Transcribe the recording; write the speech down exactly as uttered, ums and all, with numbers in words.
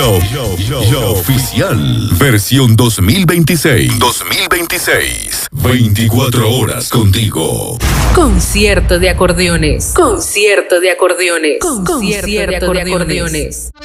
Yo, yo, yo, yo oficial. Versión dos mil veintiséis. dos mil veintiséis. veinticuatro horas contigo. Concierto de acordeones. Concierto de acordeones. Concierto de acordeones.